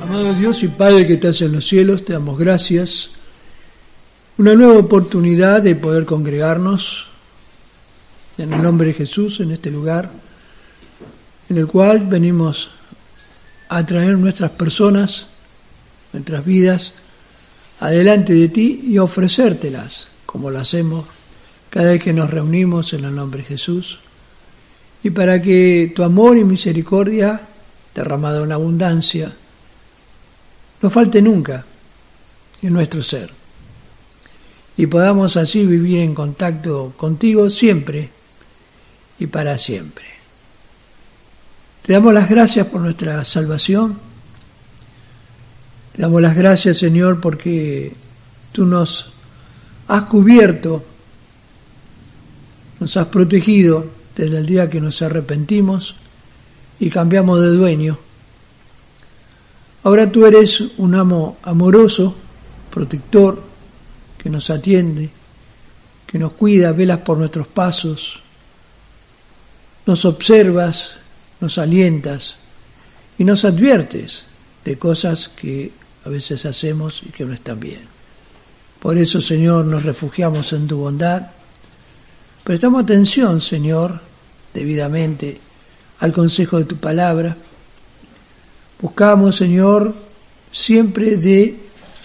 Amado Dios y Padre que estás en los cielos, te damos gracias. Una nueva oportunidad de poder congregarnos en el nombre de Jesús en este lugar, en el cual venimos a traer nuestras personas, nuestras vidas, adelante de ti y ofrecértelas, como lo hacemos cada vez que nos reunimos en el nombre de Jesús, y para que tu amor y misericordia, derramado en abundancia, no falte nunca en nuestro ser, y podamos así vivir en contacto contigo siempre y para siempre. Te damos las gracias por nuestra salvación. Te damos las gracias, Señor, porque tú nos has cubierto, nos has protegido desde el día que nos arrepentimos y cambiamos de dueño. Ahora tú eres un amo amoroso, protector, que nos atiende, que nos cuida, velas por nuestros pasos, nos observas, nos alientas y nos adviertes de cosas que a veces hacemos y que no están bien. Por eso, Señor, nos refugiamos en tu bondad. Prestamos atención, Señor, debidamente al consejo de tu palabra. Buscamos, Señor, siempre de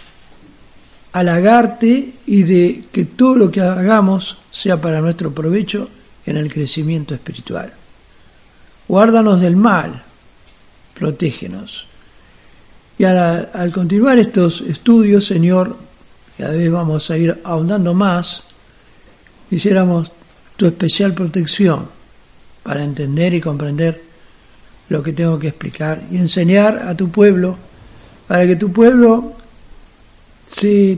halagarte y de que todo lo que hagamos sea para nuestro provecho en el crecimiento espiritual. Guárdanos del mal, protégenos. Y al continuar estos estudios, Señor, cada vez vamos a ir ahondando más, quisiéramos tu especial protección para entender y comprender lo que tengo que explicar y enseñar a tu pueblo, para que tu pueblo se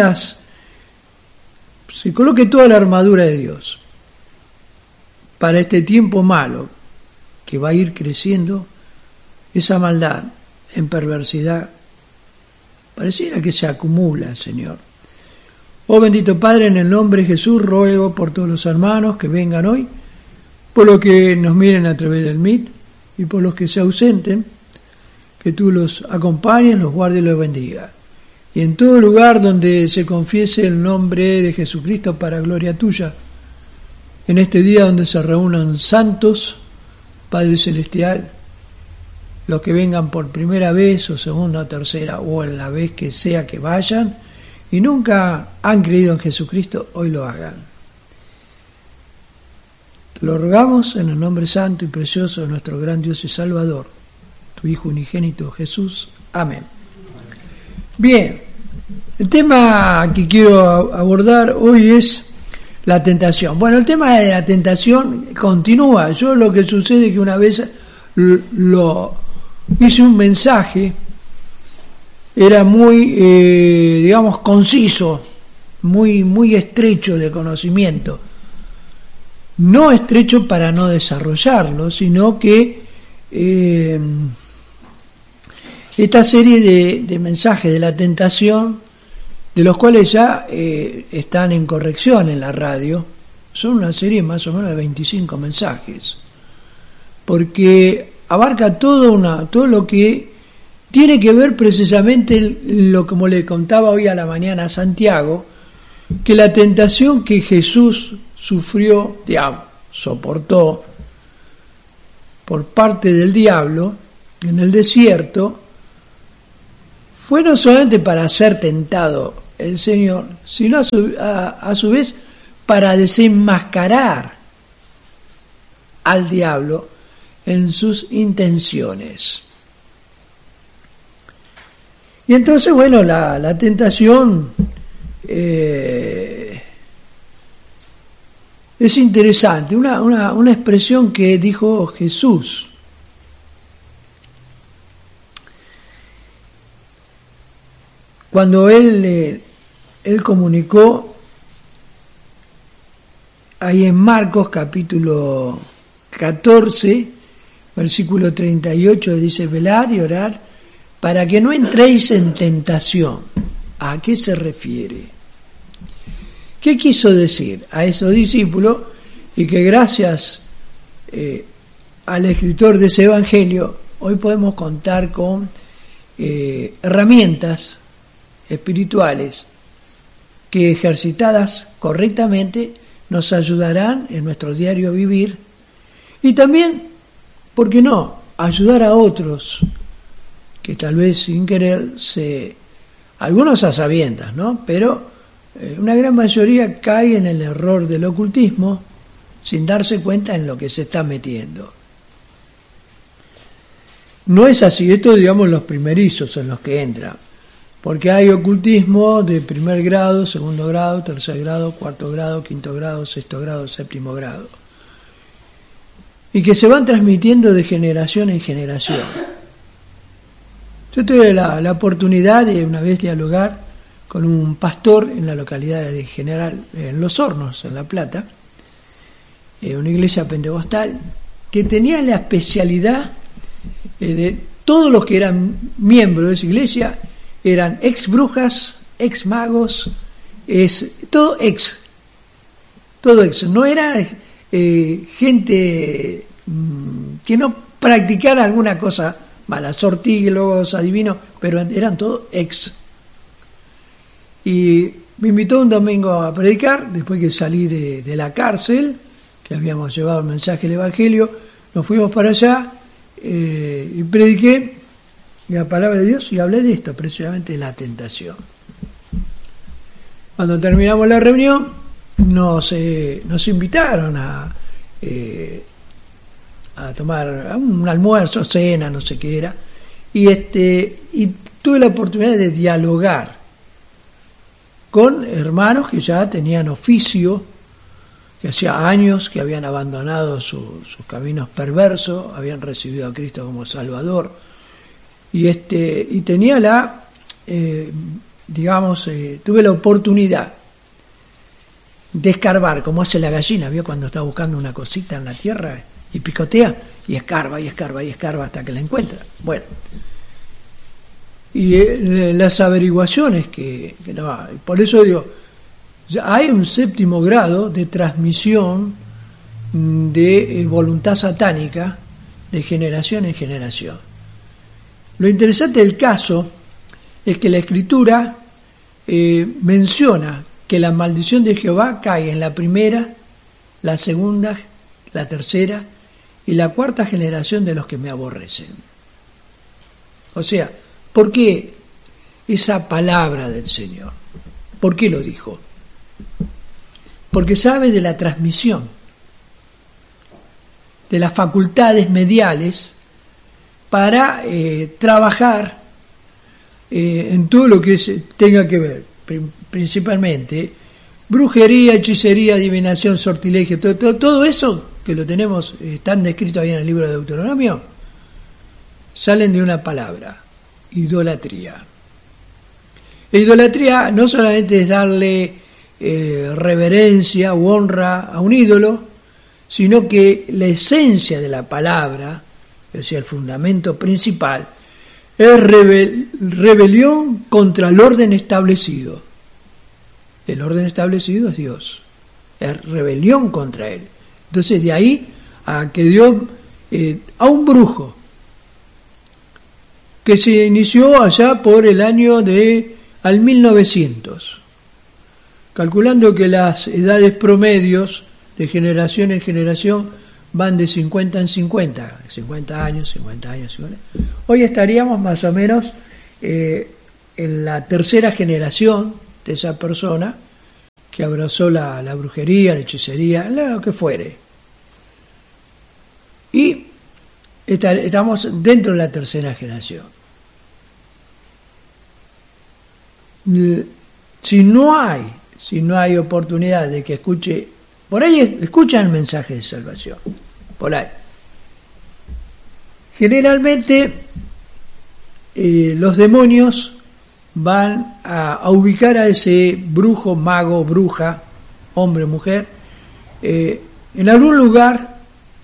coloque toda la armadura de Dios para este tiempo malo que va a ir creciendo, esa maldad en perversidad pareciera que se acumula, Señor. Oh bendito Padre, en el nombre de Jesús ruego por todos los hermanos que vengan hoy, por los que nos miren a través del Meet y por los que se ausenten, que tú los acompañes, los guardes y los bendiga. Y en todo lugar donde se confiese el nombre de Jesucristo para gloria tuya, en este día donde se reúnan santos, Padre Celestial, los que vengan por primera vez o segunda o tercera o en la vez que sea que vayan y nunca han creído en Jesucristo, hoy lo hagan. Te lo rogamos en el nombre santo y precioso de nuestro gran Dios y Salvador, tu Hijo unigénito Jesús. Amén. Bien, el tema que quiero abordar hoy es la tentación. Bueno, el tema de la tentación continúa. Yo lo que sucede es que una vez lo hice un mensaje, era muy, digamos, conciso, muy estrecho de conocimiento. No estrecho para no desarrollarlo, sino que esta serie de mensajes de la tentación, de los cuales ya están en corrección en la radio, son una serie más o menos de 25 mensajes, porque abarca todo lo que tiene que ver precisamente lo como le contaba hoy a la mañana a Santiago, que la tentación que Jesús sufrió, soportó por parte del diablo en el desierto, fue no solamente para ser tentado el Señor, sino a su vez para desenmascarar al diablo en sus intenciones. Y entonces, bueno, la tentación es interesante, una expresión que dijo Jesús. Cuando él comunicó ahí en Marcos capítulo 14, versículo 38, dice: velad y orad para que no entréis en tentación. ¿A qué se refiere? ¿Qué quiso decir a esos discípulos? Y que gracias al escritor de ese evangelio hoy podemos contar con herramientas espirituales que, ejercitadas correctamente, nos ayudarán en nuestro diario vivir y también, ¿por qué no?, ayudar a otros que tal vez sin querer algunos a sabiendas, ¿no?, pero una gran mayoría cae en el error del ocultismo sin darse cuenta en lo que se está metiendo. No es así, esto digamos los primerizos en los que entra, porque hay ocultismo de primer grado, segundo grado, tercer grado, cuarto grado, quinto grado, sexto grado, séptimo grado, y que se van transmitiendo de generación en generación. Yo tuve la oportunidad de una vez dialogar con un pastor en la localidad de General, en Los Hornos, en La Plata, una iglesia pentecostal, que tenía la especialidad de todos los que eran miembros de esa iglesia eran ex brujas, ex magos, todo ex, no era gente que no practicara alguna cosa mala, sortílegos, adivinos, pero eran todos ex. Y me invitó un domingo a predicar, después que salí de la cárcel, que habíamos llevado el mensaje del Evangelio, nos fuimos para allá y prediqué la palabra de Dios y hablé de esto, precisamente de la tentación. Cuando terminamos la reunión, nos invitaron a tomar un almuerzo, cena, no sé qué era, y tuve la oportunidad de dialogar con hermanos que ya tenían oficio, que hacía años que habían abandonado sus caminos perversos, habían recibido a Cristo como Salvador, y tenía tuve la oportunidad de escarbar, como hace la gallina, ¿vio? Cuando está buscando una cosita en la tierra y picotea, y escarba, y escarba, y escarba hasta que la encuentra. Bueno, y las averiguaciones que no, por eso digo, hay un séptimo grado de transmisión de voluntad satánica de generación en generación. Lo interesante del caso es que la Escritura menciona que la maldición de Jehová cae en la primera, la segunda, la tercera y la cuarta generación de los que me aborrecen. O sea, ¿por qué esa palabra del Señor? ¿Por qué lo dijo? Porque sabe de la transmisión, de las facultades mediales para trabajar en todo lo que tenga que ver, principalmente brujería, hechicería, adivinación, sortilegio, todo eso que lo tenemos, están descritos ahí en el libro de Deuteronomio, salen de una palabra: idolatría. E idolatría no solamente es darle reverencia u honra a un ídolo, sino que la esencia de la palabra, o sea, el fundamento principal, es rebelión contra el orden establecido. El orden establecido es Dios, es rebelión contra Él. Entonces, de ahí a que Dios, a un brujo, que se inició allá por el año al 1900, calculando que las edades promedios de generación en generación van de 50 en 50, 50 años, 50 años, 50. Hoy estaríamos más o menos en la tercera generación de esa persona que abrazó la brujería, la hechicería, lo que fuere. Y estamos dentro de la tercera generación. Si no hay oportunidad de que escuche, por ahí escuchan el mensaje de salvación, por ahí. Generalmente los demonios van a ubicar a ese brujo, mago, bruja, hombre o mujer, en algún lugar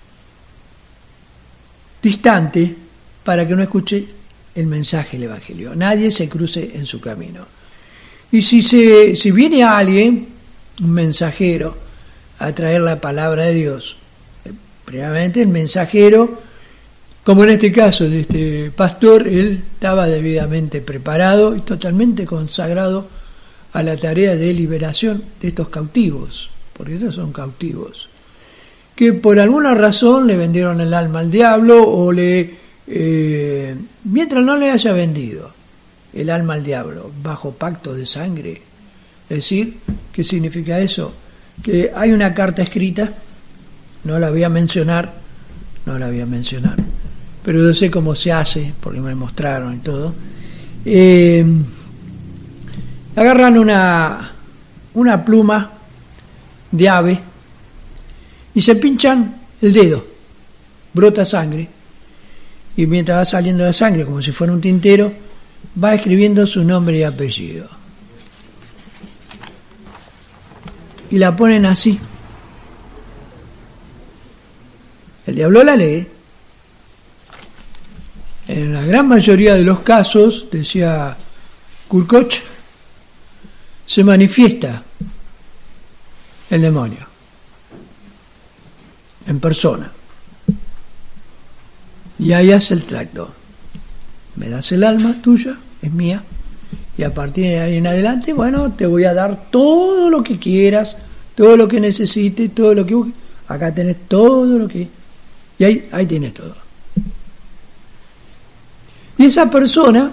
distante para que no escuche el mensaje del Evangelio. Nadie se cruce en su camino. Y si viene alguien, un mensajero, a traer la palabra de Dios, primeramente el mensajero Como en este caso de este pastor, él estaba debidamente preparado y totalmente consagrado a la tarea de liberación de estos cautivos, porque estos son cautivos, que por alguna razón le vendieron el alma al diablo o mientras no le haya vendido el alma al diablo bajo pacto de sangre. Es decir, ¿qué significa eso? Que hay una carta escrita, no la voy a mencionar, pero yo sé cómo se hace, porque me mostraron y todo. Agarran una pluma de ave y se pinchan el dedo, brota sangre, y mientras va saliendo la sangre, como si fuera un tintero, va escribiendo su nombre y apellido. Y la ponen así. El diablo la lee. En la gran mayoría de los casos, decía Kurkoch, se manifiesta el demonio en persona. Y ahí hace el tracto. Me das el alma tuya, es mía, y a partir de ahí en adelante, bueno, te voy a dar todo lo que quieras, todo lo que necesites, todo lo que busques. Acá tenés todo lo que... Y ahí tienes todo. Y esa persona,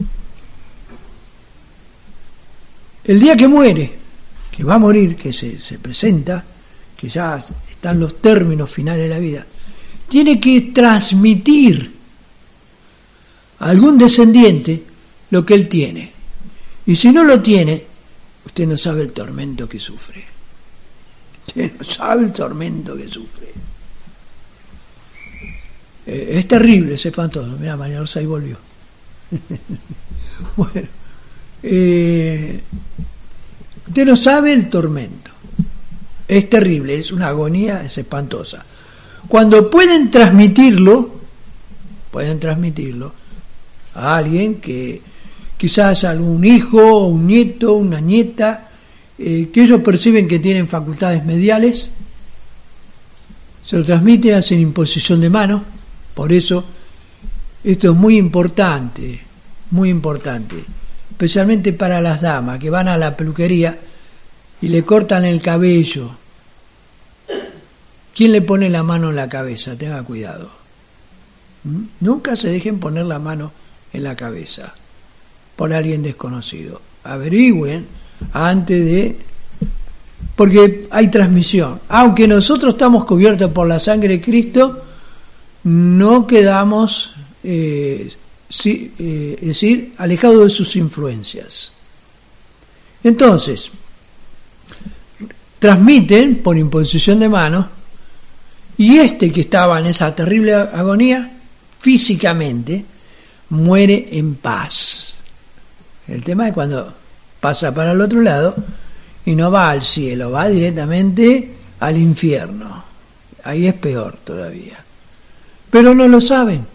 el día que muere, que va a morir, que se presenta, que ya están los términos finales de la vida, tiene que transmitir a algún descendiente lo que él tiene. Y si no lo tiene, usted no sabe el tormento que sufre. Usted no sabe el tormento que sufre. Es terrible, sepan todos. Mira, María Rosa ahí volvió. Bueno, usted no sabe el tormento. Es terrible, es una agonía, es espantosa. Cuando pueden transmitirlo a alguien que quizás algún hijo, un nieto, una nieta, que ellos perciben que tienen facultades mediales, se lo transmite, hacen imposición de mano. Por eso esto es muy importante, especialmente para las damas que van a la peluquería y le cortan el cabello. ¿Quién le pone la mano en la cabeza? Tenga cuidado. Nunca se dejen poner la mano en la cabeza por alguien desconocido. Averigüen antes de... Porque hay transmisión. Aunque nosotros estamos cubiertos por la sangre de Cristo, no quedamos, es decir, alejados de sus influencias. Entonces, transmiten por imposición de manos, y este que estaba en esa terrible agonía, físicamente, muere en paz. El tema es cuando pasa para el otro lado y no va al cielo, va directamente al infierno. Ahí es peor todavía. Pero no lo saben.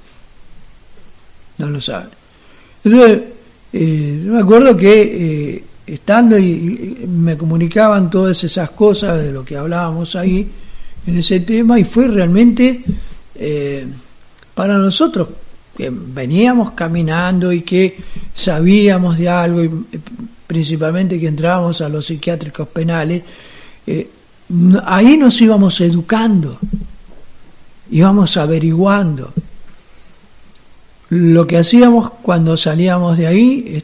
Entonces, yo me acuerdo que estando y me comunicaban todas esas cosas de lo que hablábamos ahí en ese tema, y fue realmente para nosotros que veníamos caminando y que sabíamos de algo, y principalmente que entrábamos a los psiquiátricos penales, ahí nos íbamos educando, íbamos averiguando. Lo que hacíamos cuando salíamos de ahí,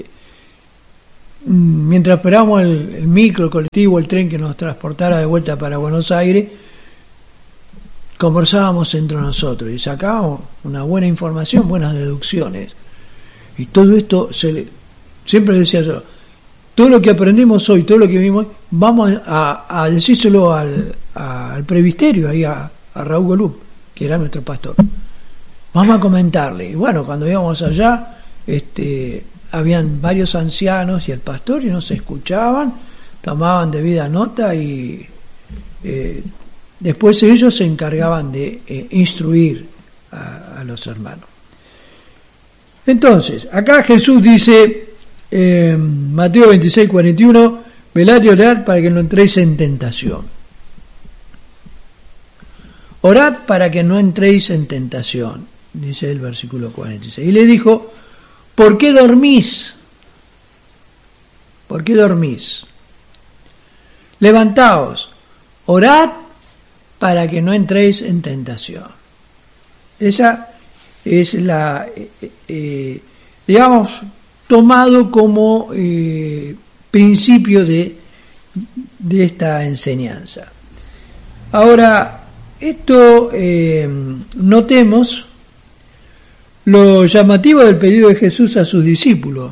mientras esperábamos el micro, el colectivo, el tren que nos transportara de vuelta para Buenos Aires, conversábamos entre nosotros y sacábamos una buena información, buenas deducciones. Y todo esto, siempre decía yo, todo lo que aprendimos hoy, todo lo que vimos, vamos a decírselo al presbiterio, ahí a Raúl Golub, que era nuestro pastor. Vamos a comentarle. Y bueno, cuando íbamos allá, habían varios ancianos y el pastor, y nos escuchaban, tomaban debida nota, y después ellos se encargaban de instruir a los hermanos. Entonces, acá Jesús dice, Mateo 26:41, velad y orad para que no entréis en tentación. Orad para que no entréis en tentación. dice el versículo 46. Y le dijo, ¿por qué dormís? ¿Por qué dormís? Levantaos, orad para que no entréis en tentación. Esa es la, digamos, tomado como principio de esta enseñanza. Ahora, esto notemos lo llamativo del pedido de Jesús a sus discípulos.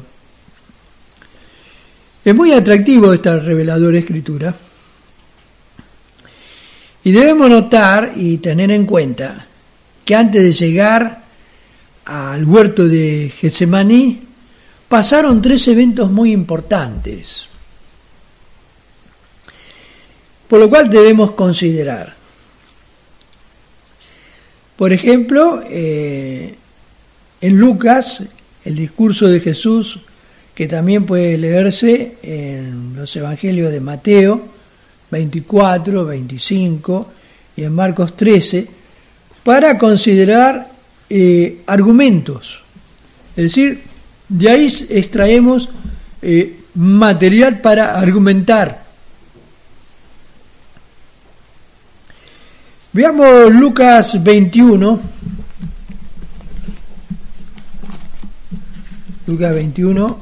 Es muy atractivo esta reveladora escritura y debemos notar y tener en cuenta que antes de llegar al huerto de Getsemaní pasaron 3 eventos muy importantes, por lo cual debemos considerar. Por ejemplo, en Lucas, el discurso de Jesús, que también puede leerse en los evangelios de Mateo 24, 25 y en Marcos 13, para considerar argumentos. Es decir, de ahí extraemos material para argumentar. Veamos Lucas 21. Lucas 21.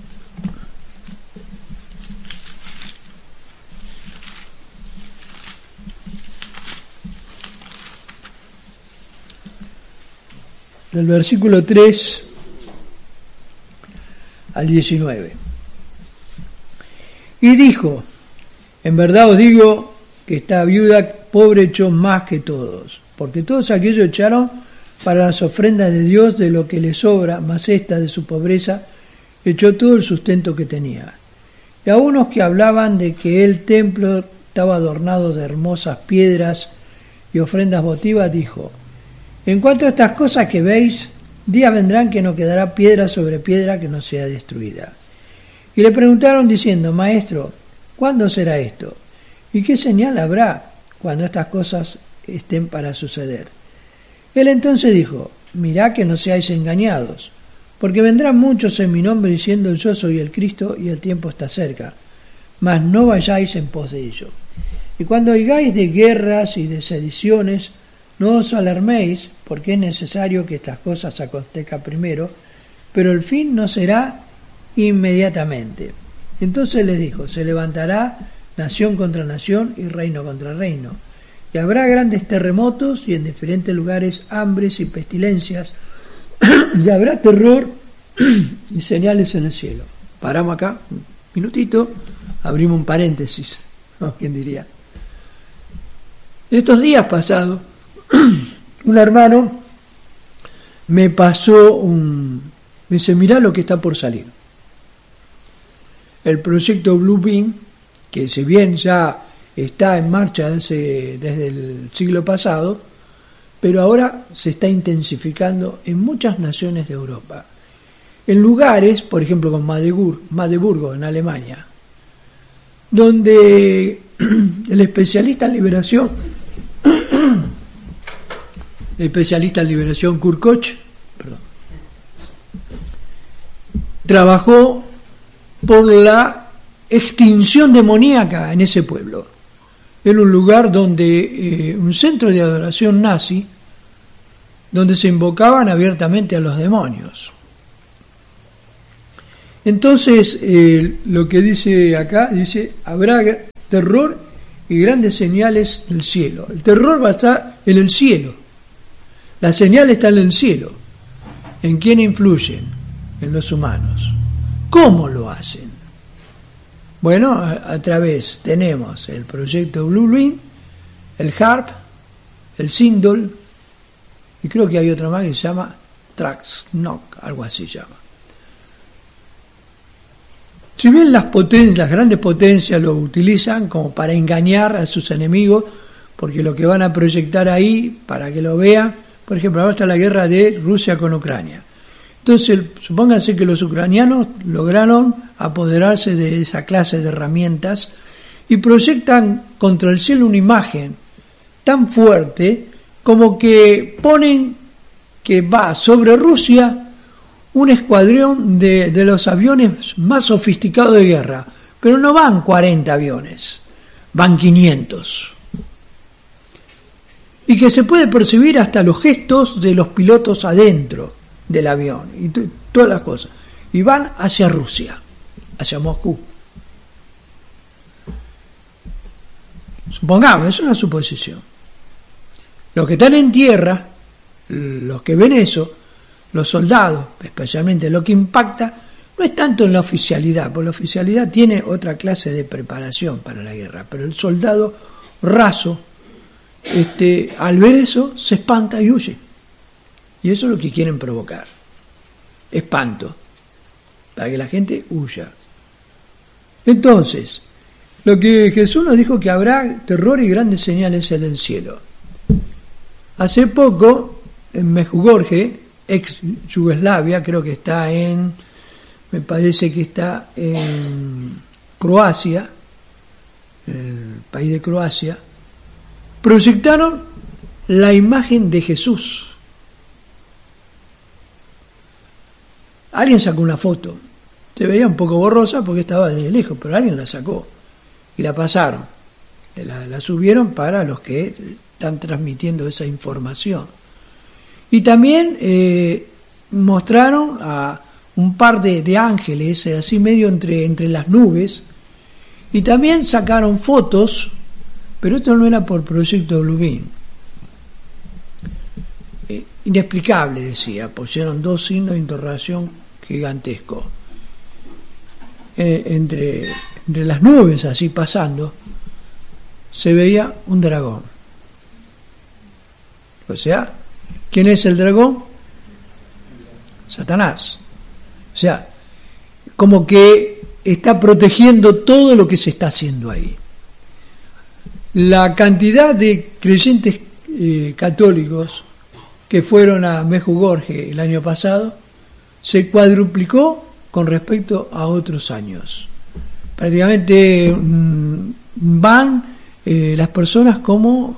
Del versículo 3 al 19. Y dijo, en verdad os digo que esta viuda pobre echó más que todos, porque todos aquellos echaron para las ofrendas de Dios de lo que le sobra, mas esta de su pobreza echó todo el sustento que tenía. Y a unos que hablaban de que el templo estaba adornado de hermosas piedras y ofrendas votivas, dijo, en cuanto a estas cosas que veis, días vendrán que no quedará piedra sobre piedra que no sea destruida. Y le preguntaron diciendo, Maestro, ¿cuándo será esto? ¿Y qué señal habrá cuando estas cosas estén para suceder? Él entonces dijo, mirad que no seáis engañados, porque vendrán muchos en mi nombre diciendo, yo soy el Cristo y el tiempo está cerca, mas no vayáis en pos de ello. Y cuando oigáis de guerras y de sediciones, no os alarméis, porque es necesario que estas cosas acontezcan primero, pero el fin no será inmediatamente. Entonces les dijo, se levantará nación contra nación y reino contra reino, y habrá grandes terremotos y en diferentes lugares hambres y pestilencias, y habrá terror y señales en el cielo. Paramos acá, un minutito, abrimos un paréntesis, ¿no? ¿Quién diría? Estos días pasados, un hermano me pasó me dice, mirá lo que está por salir. El proyecto Blue Beam, que si bien ya está en marcha desde el siglo pasado, pero ahora se está intensificando en muchas naciones de Europa. En lugares, por ejemplo, como Magdeburgo, en Alemania, donde el especialista en liberación Kurt Koch, trabajó por la extinción demoníaca en ese pueblo. Era un lugar donde, un centro de adoración nazi, donde se invocaban abiertamente a los demonios. Entonces, lo que dice acá, dice, habrá terror y grandes señales del cielo. El terror va a estar en el cielo. La señal está en el cielo. ¿En quién influyen? En los humanos. ¿Cómo lo hacen? Bueno, a través tenemos el proyecto Blue Beam, el HARP, el Sindol, y creo que hay otra más que se llama Traxnock, algo así se llama. Si bien las grandes potencias lo utilizan como para engañar a sus enemigos, porque lo que van a proyectar ahí, para que lo vean, por ejemplo, ahora está la guerra de Rusia con Ucrania. Entonces, supónganse que los ucranianos lograron apoderarse de esa clase de herramientas y proyectan contra el cielo una imagen tan fuerte como que ponen que va sobre Rusia un escuadrón de los aviones más sofisticados de guerra, pero no van 40 aviones, van 500. Y que se puede percibir hasta los gestos de los pilotos adentro del avión, y todas las cosas. Y van hacia Rusia, hacia Moscú. Supongamos, es una suposición. Los que están en tierra, los que ven eso, los soldados, especialmente, lo que impacta no es tanto en la oficialidad, porque la oficialidad tiene otra clase de preparación para la guerra, pero el soldado raso, al ver eso, se espanta y huye. Y eso es lo que quieren provocar. Espanto. Para que la gente huya. Entonces, lo que Jesús nos dijo que habrá terror y grandes señales en el cielo. Hace poco, en Mejugorje, ex Yugoslavia, creo que está me parece que está en Croacia, el país de Croacia, proyectaron la imagen de Jesús. Alguien sacó una foto, se veía un poco borrosa porque estaba desde lejos, pero alguien la sacó y la pasaron, la subieron para los que están transmitiendo esa información. Y también mostraron a un par de ángeles, así medio entre las nubes, y también sacaron fotos, pero esto no era por Proyecto Bluebeam. Inexplicable, decía, pusieron 2 signos de interrogación gigantescos. Entre las nubes, así pasando, se veía un dragón. O sea, ¿quién es el dragón? Satanás. O sea, como que está protegiendo todo lo que se está haciendo ahí. La cantidad de creyentes católicos que fueron a Mejugorje el año pasado se cuadruplicó con respecto a otros años. Prácticamente van las personas como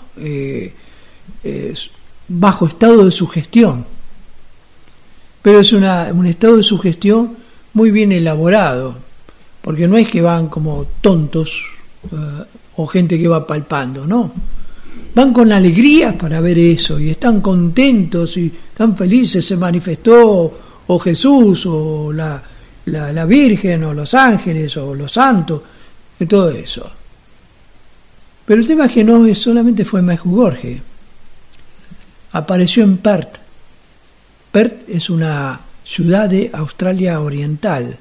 bajo estado de sugestión, pero es un estado de sugestión muy bien elaborado, porque no es que van como tontos o gente que va palpando, no, van con alegría para ver eso y están contentos y están felices. Se manifestó o Jesús o la Virgen o los ángeles o los santos y todo eso. Pero el tema es que no solamente fue en Mejugorje, apareció en Perth. Perth es una ciudad de Australia Oriental,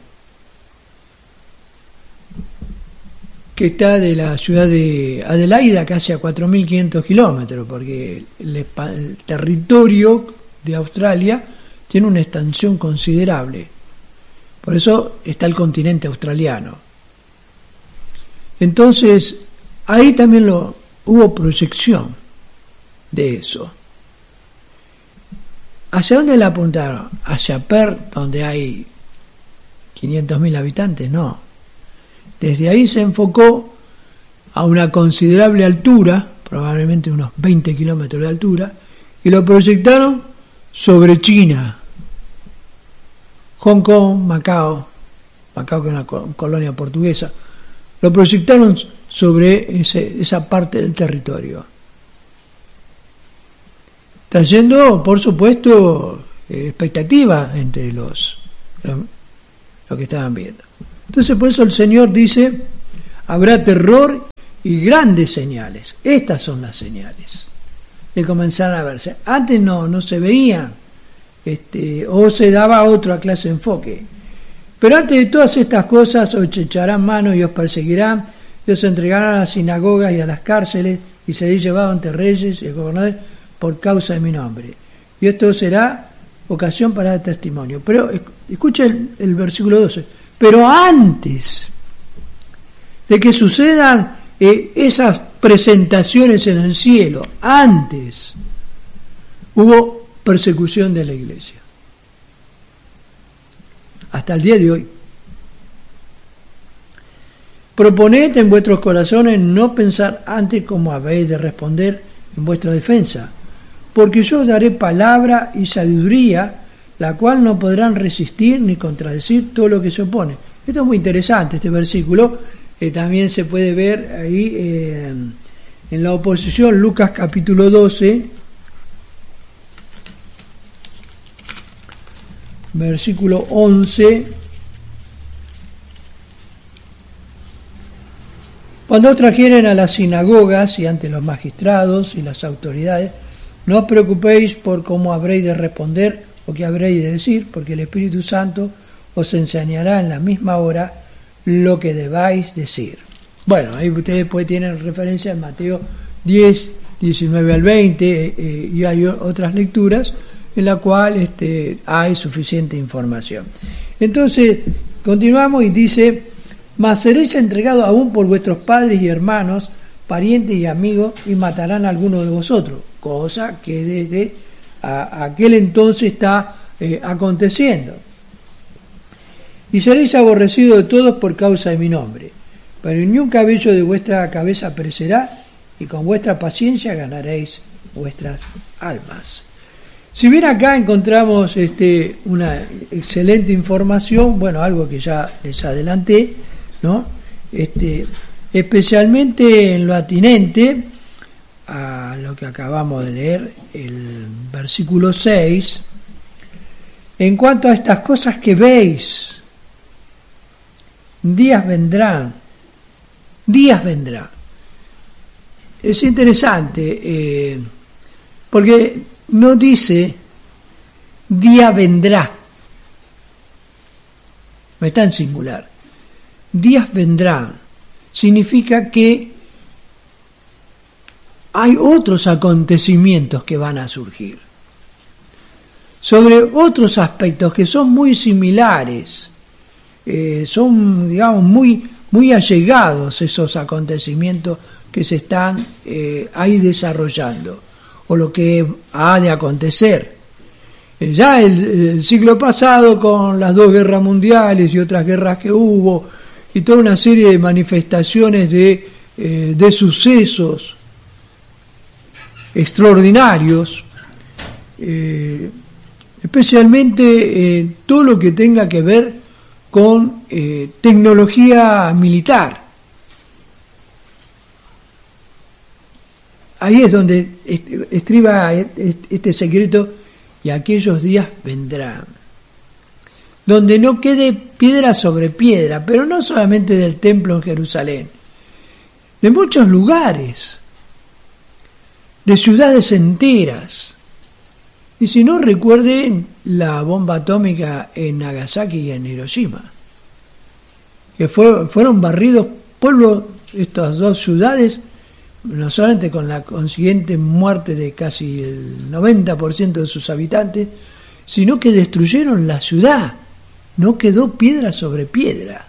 que está de la ciudad de Adelaida casi a 4.500 kilómetros, porque el territorio de Australia tiene una extensión considerable. Por eso está el continente australiano. Entonces, ahí también hubo proyección de eso. ¿Hacia dónde la apuntaron? ¿Hacia Perth, donde hay 500.000 habitantes? No. Desde ahí se enfocó a una considerable altura, probablemente unos 20 kilómetros de altura, y lo proyectaron sobre China, Hong Kong, Macao que es una colonia portuguesa, lo proyectaron sobre esa parte del territorio, trayendo, por supuesto, expectativas entre los que estaban viendo. Entonces, por eso el Señor dice, habrá terror y grandes señales. Estas son las señales que comenzaron a verse. Antes no se veían, o se daba otra clase de enfoque. Pero antes de todas estas cosas, os echarán mano y os perseguirán, y os entregarán a las sinagogas y a las cárceles, y seréis llevados ante reyes y gobernadores por causa de mi nombre. Y esto será ocasión para dar testimonio. Pero escucha el versículo 12. Pero antes de que sucedan esas presentaciones en el cielo, antes hubo persecución de la iglesia. Hasta el día de hoy. Proponed en vuestros corazones no pensar antes cómo habéis de responder en vuestra defensa, porque yo daré palabra y sabiduría, la cual no podrán resistir ni contradecir todo lo que se opone. Esto es muy interesante, este versículo. También se puede ver ahí en la oposición, Lucas capítulo 12, versículo 11. Cuando os trajeren a las sinagogas y ante los magistrados y las autoridades, no os preocupéis por cómo habréis de responder o qué habréis de decir, porque el Espíritu Santo os enseñará en la misma hora lo que debáis decir. Bueno, ahí ustedes pues tienen referencia en Mateo 10, 19 al 20, y hay otras lecturas en la cual hay suficiente información. Entonces, continuamos y dice: mas seréis entregados aún por vuestros padres y hermanos, parientes y amigos, y matarán a alguno de vosotros, cosa que desde aquel entonces está aconteciendo. Y seréis aborrecidos de todos por causa de mi nombre, pero ni un cabello de vuestra cabeza perecerá, y con vuestra paciencia ganaréis vuestras almas. Si bien acá encontramos una excelente información, bueno, algo que ya les adelanté, ¿no? Especialmente en lo atinente a lo que acabamos de leer, el versículo 6, en cuanto a estas cosas que veis, días vendrán. Es interesante, porque no dice día vendrá, no está en singular. Días vendrán significa que hay otros acontecimientos que van a surgir sobre otros aspectos que son muy similares, son, digamos, muy allegados esos acontecimientos que se están ahí desarrollando, o lo que ha de acontecer. Ya el siglo pasado, con las 2 guerras mundiales y otras guerras que hubo, y toda una serie de manifestaciones de sucesos extraordinarios, especialmente todo lo que tenga que ver con tecnología militar. Ahí es donde estriba este secreto: y aquellos días vendrán, donde no quede piedra sobre piedra, pero no solamente del templo en Jerusalén, de muchos lugares, de ciudades enteras. Y si no, recuerden la bomba atómica en Nagasaki y en Hiroshima, que fueron barridos pueblos, estas 2 ciudades, no solamente con la consiguiente muerte de casi el 90% de sus habitantes, sino que destruyeron la ciudad. No quedó piedra sobre piedra,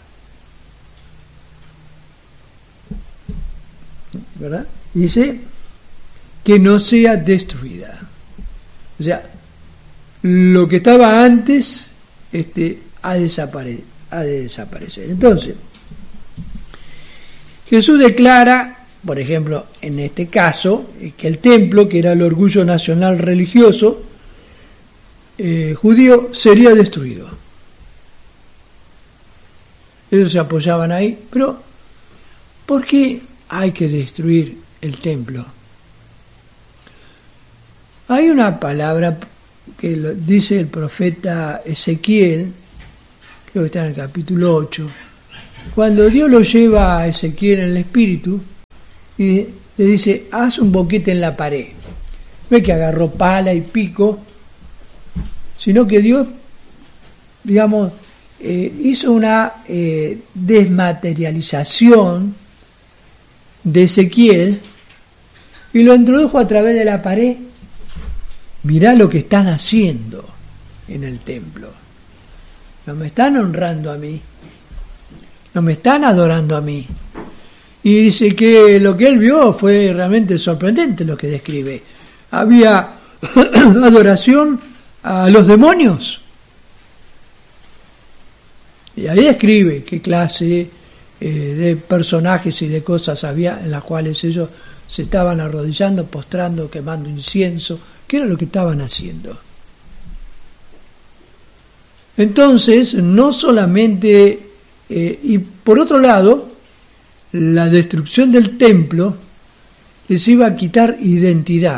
¿verdad? Dice que no sea destruida. O sea, lo que estaba antes ha de desaparecer. Entonces, Jesús declara, por ejemplo, en este caso, que el templo, que era el orgullo nacional religioso judío, sería destruido. Ellos se apoyaban ahí, pero ¿por qué hay que destruir el templo? Hay una palabra que lo dice el profeta Ezequiel, creo que está en el capítulo 8, cuando Dios lo lleva a Ezequiel en el espíritu y le dice: haz un boquete en la pared. No es que agarró pala y pico, sino que Dios, digamos, hizo una desmaterialización de Ezequiel y lo introdujo a través de la pared. Mirá lo que están haciendo en el templo. No me están honrando a mí, no me están adorando a mí. Y dice que lo que él vio fue realmente sorprendente lo que describe. Había adoración a los demonios. Y ahí describe qué clase de personajes y de cosas había en las cuales ellos se estaban arrodillando, postrando, quemando incienso, ¿Qué era lo que estaban haciendo? Entonces, no solamente, y por otro lado, la destrucción del templo les iba a quitar identidad.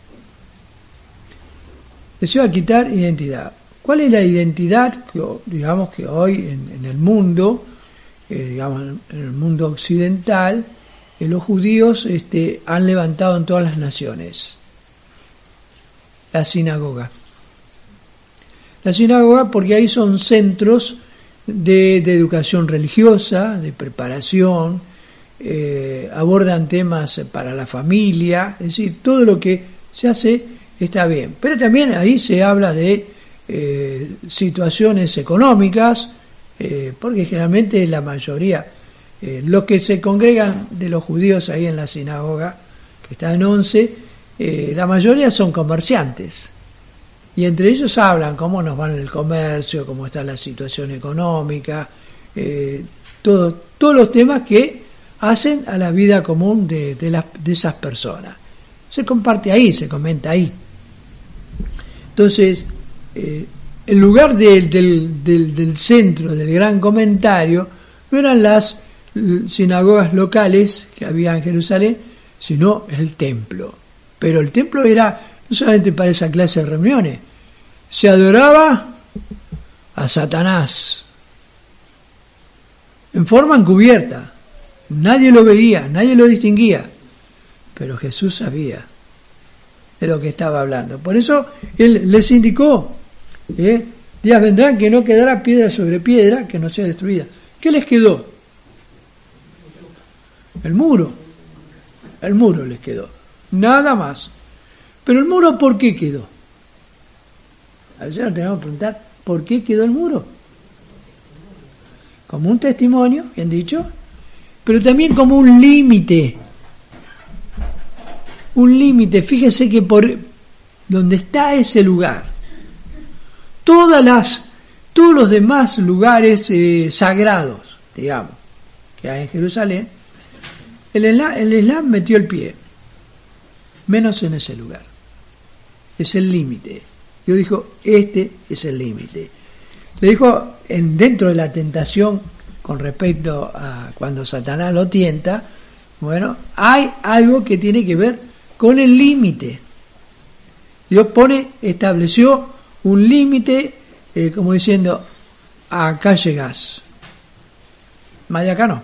Les iba a quitar identidad. ¿Cuál es la identidad que, digamos, que hoy en el mundo, digamos, en el mundo occidental, los judíos han levantado en todas las naciones? La sinagoga. La sinagoga, porque ahí son centros de educación religiosa, de preparación, abordan temas para la familia, es decir, todo lo que se hace está bien. Pero también ahí se habla de situaciones económicas, porque generalmente la mayoría, los que se congregan de los judíos ahí en la sinagoga, que está en 11, la mayoría son comerciantes. Y entre ellos hablan cómo nos va en el comercio, cómo está la situación económica, todos los temas que hacen a la vida común de esas personas. Se comparte ahí, se comenta ahí. Entonces, el lugar del centro, del gran comentario, no eran las sinagogas locales que había en Jerusalén, sino el templo. Pero el templo era no solamente para esa clase de reuniones, se adoraba a Satanás en forma encubierta. Nadie lo veía, nadie lo distinguía, pero Jesús sabía de lo que estaba hablando. Por eso Él les indicó, días vendrán que no quedará piedra sobre piedra que no sea destruida. ¿Qué les quedó? El muro les quedó, nada más. Pero el muro, ¿por qué quedó? A veces nos tenemos que preguntar, ¿por qué quedó el muro? Como un testimonio, bien dicho, pero también como un límite. Un límite, fíjese que por donde está ese lugar, todos los demás lugares sagrados, digamos, que hay en Jerusalén, el Islam metió el pie, menos en ese lugar. Es el límite. Dios dijo, este es el límite. Le dijo, dentro de la tentación, con respecto a cuando Satanás lo tienta, bueno, hay algo que tiene que ver con el límite. Dios estableció un límite, como diciendo, acá llegás, más de acá no.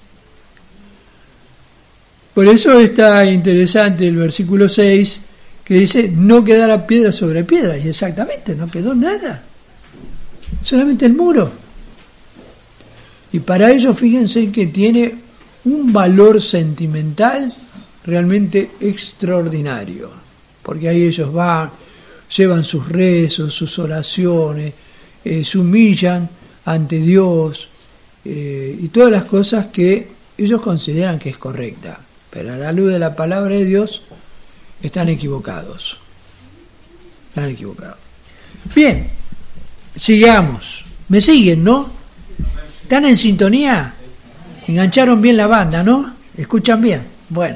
Por eso está interesante el versículo 6, que dice, no quedará piedra sobre piedra, y exactamente, no quedó nada, solamente el muro. Y para ello, fíjense que tiene un valor sentimental realmente extraordinario, porque ahí ellos van, llevan sus rezos, sus oraciones, se humillan ante Dios, y todas las cosas que ellos consideran que es correcta, pero a la luz de la palabra de Dios están equivocados. Están equivocados. Bien, sigamos. ¿Me siguen, no? ¿Están en sintonía? Engancharon bien la banda, ¿no? ¿Escuchan bien? Bueno.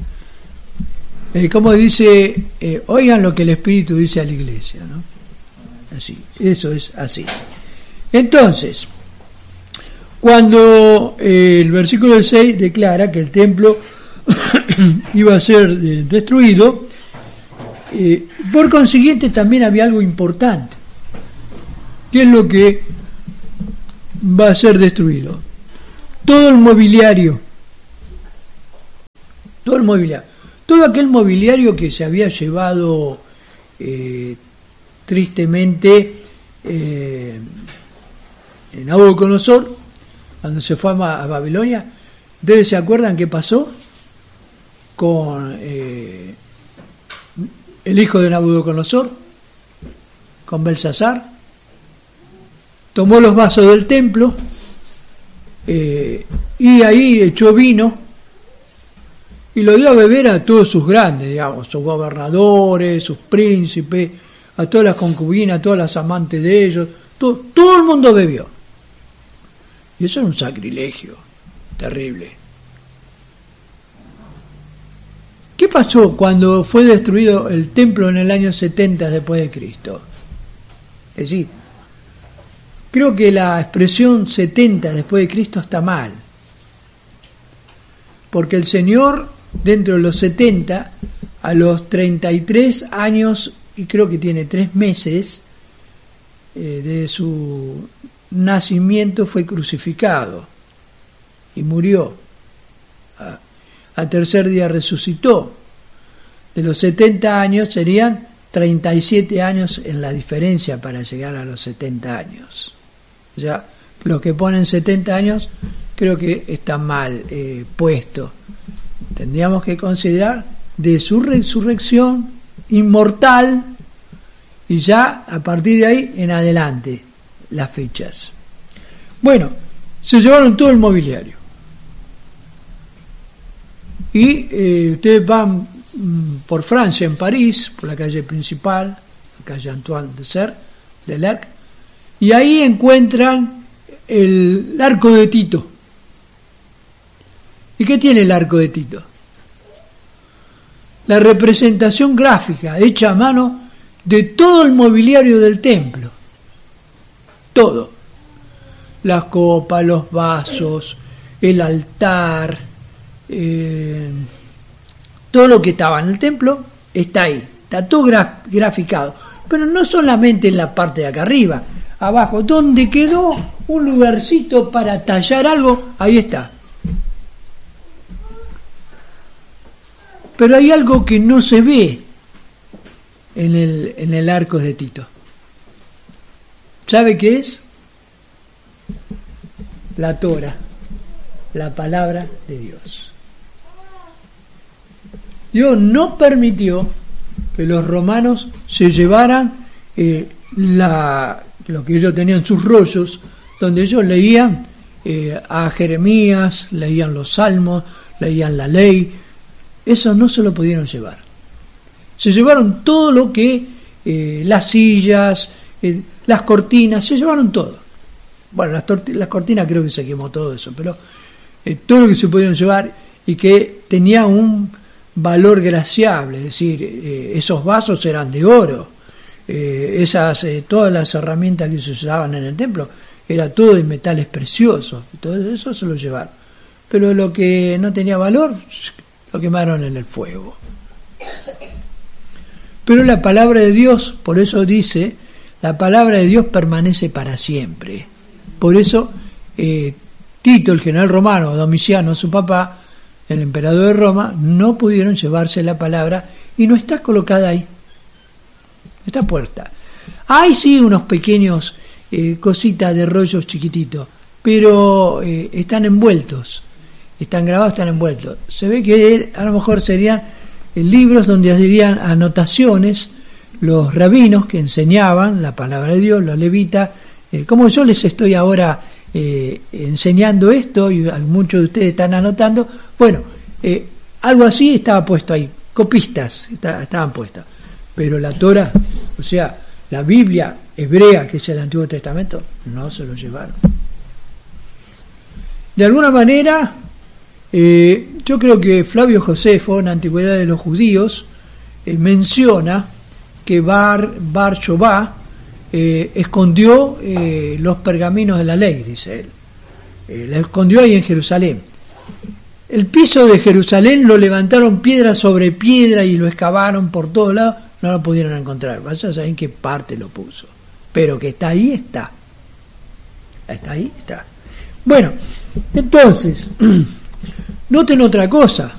Como dice, oigan lo que el Espíritu dice a la iglesia, ¿no? Así, eso es así. Entonces, cuando el versículo 6 declara que el templo iba a ser destruido, por consiguiente también había algo importante. ¿Qué es lo que va a ser destruido? Todo el mobiliario, todo aquel mobiliario que se había llevado tristemente Nabucodonosor cuando se fue a Babilonia. ¿Ustedes se acuerdan qué pasó con el hijo de Nabucodonosor, con Belsasar? Tomó los vasos del templo y ahí echó vino y lo dio a beber a todos sus grandes, digamos, sus gobernadores, sus príncipes, a todas las concubinas, a todas las amantes de ellos, todo el mundo bebió. Y eso es un sacrilegio terrible. ¿Qué pasó cuando fue destruido el templo en el año 70 después de Cristo? Es decir, creo que la expresión 70 después de Cristo está mal, porque el Señor, dentro de los 70, a los 33 años, y creo que tiene 3 meses, de su nacimiento fue crucificado y murió. Al tercer día resucitó. De los 70 años serían 37 años en la diferencia para llegar a los 70 años. O sea, los que ponen 70 años creo que está mal puesto. Tendríamos que considerar de su resurrección inmortal y ya a partir de ahí en adelante las fechas. Bueno, se llevaron todo el mobiliario. Y ustedes van por Francia, en París, por la calle principal, la calle Antoine de l'Arc, y ahí encuentran el arco de Tito. ¿Y qué tiene el arco de Tito? La representación gráfica hecha a mano de todo el mobiliario del templo. Todo. Las copas, los vasos, el altar, todo lo que estaba en el templo está ahí. Está todo graficado. Pero no solamente en la parte de acá arriba, abajo, donde quedó un lugarcito para tallar algo, ahí está. Pero hay algo que no se ve en el arco de Tito. ¿Sabe qué es? La Torá, la palabra de Dios. Dios no permitió que los romanos se llevaran lo que ellos tenían, sus rollos, donde ellos leían a Jeremías, leían los salmos, leían la ley. Eso no se lo pudieron llevar. Se llevaron todo lo que, las sillas, las cortinas, se llevaron todo. Bueno, las cortinas creo que se quemó todo eso, pero todo lo que se pudieron llevar y que tenía un valor graciable, es decir, esos vasos eran de oro, todas las herramientas que se usaban en el templo, era todo de metales preciosos, todo eso se lo llevaron. Pero lo que no tenía valor, lo quemaron en el fuego. Pero la palabra de Dios, por eso dice, la palabra de Dios permanece para siempre. Por eso Tito, el general romano, Domiciano, su papá, el emperador de Roma, no pudieron llevarse la palabra y no está colocada ahí. Está puesta. Hay sí unos pequeños cositas de rollos chiquititos, pero están envueltos. Están grabados, están envueltos. Se ve que a lo mejor serían libros donde harían anotaciones los rabinos que enseñaban la palabra de Dios, los levitas, como yo les estoy ahora enseñando esto y muchos de ustedes están anotando. Bueno, algo así estaba puesto ahí, copistas estaban puestas, pero la Torá, o sea, la Biblia hebrea, que es el Antiguo Testamento, no se lo llevaron. De alguna manera, yo creo que Flavio Josefo, en la Antigüedad de los Judíos, menciona que Bar Jobá escondió los pergaminos de la ley, dice él. La escondió ahí en Jerusalén. El piso de Jerusalén lo levantaron piedra sobre piedra y lo excavaron por todos lados, no lo pudieron encontrar. Vaya a saber en qué parte lo puso. Pero que está ahí, está. Está ahí, está. Bueno, entonces, noten otra cosa.